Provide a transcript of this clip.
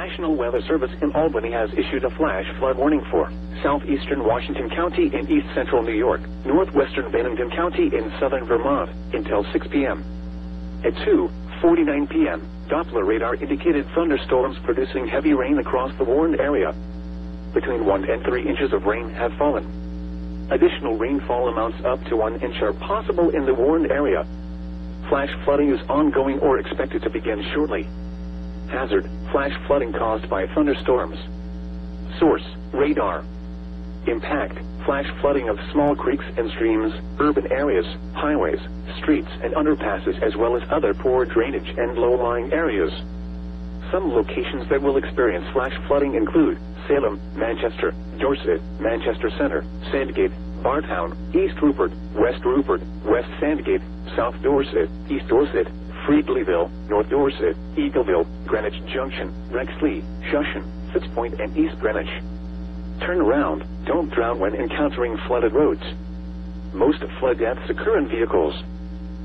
National Weather Service in Albany has issued a flash flood warning for southeastern Washington County in east central New York, northwestern Bennington County in southern Vermont until 6 p.m. At 2:49 p.m., Doppler radar indicated thunderstorms producing heavy rain across the warned area. Between 1 and 3 inches of rain have fallen. Additional rainfall amounts up to 1 inch are possible in the warned area. Flash flooding is ongoing or expected to begin shortly. Hazard: flash flooding caused by thunderstorms. Source: radar. Impact: flash flooding of small creeks and streams, urban areas, highways, streets, and underpasses, as well as other poor drainage and low-lying areas. Some locations that will experience flash flooding include Salem, Manchester, Dorset, Manchester Center, Sandgate, Bartown, East Rupert, West Sandgate, South Dorset, East Dorset, Friedleyville, North Dorset, Eagleville, Greenwich Junction, Rexley, Shushan, Fitzpoint, and East Greenwich. Turn around. Don't drown when encountering flooded roads. Most flood deaths occur in vehicles.